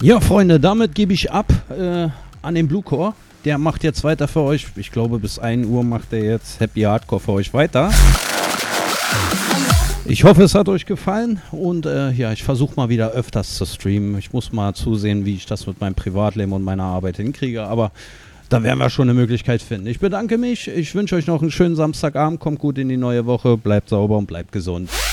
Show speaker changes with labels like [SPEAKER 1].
[SPEAKER 1] Ja, Freunde, damit gebe ich ab an den Bluecore. Der macht jetzt weiter für euch. Ich glaube, bis 1 Uhr macht er jetzt Happy Hardcore für euch weiter. Ich hoffe, es hat euch gefallen und ja, ich versuche mal wieder öfters zu streamen. Ich muss mal zusehen, wie ich das mit meinem Privatleben und meiner Arbeit hinkriege, aber da werden wir schon eine Möglichkeit finden. Ich bedanke mich, ich wünsche euch noch einen schönen Samstagabend, kommt gut in die neue Woche, bleibt sauber und bleibt gesund.